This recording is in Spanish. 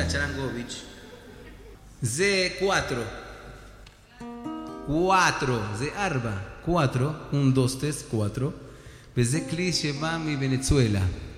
Charangovich. Z4. 4. Z4. 4. 1, 2, 3, 4. וזה כלי שבא מוונצואלה.